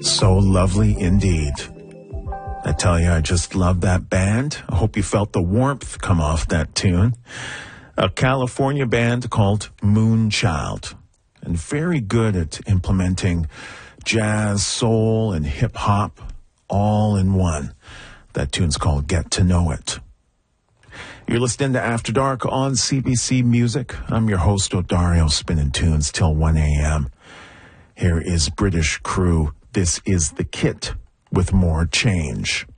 So lovely indeed. I tell you, I just love that band. I hope you felt the warmth come off that tune. A California band called Moonchild, and very good at implementing jazz, soul, and hip-hop all in one. That tune's called Get to Know It. You're listening to After Dark on CBC Music. I'm your host, Odario, spinning tunes till 1 a.m. Here is British Crew. This is The Kit with More Change.